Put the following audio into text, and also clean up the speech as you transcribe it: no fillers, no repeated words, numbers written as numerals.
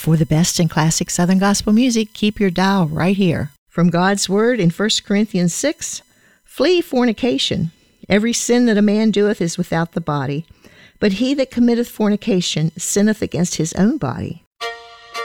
For the best in classic Southern gospel music, keep your dial right here. From God's Word in 1 Corinthians 6, flee fornication. Every sin that a man doeth is without the body, but he that committeth fornication sinneth against his own body.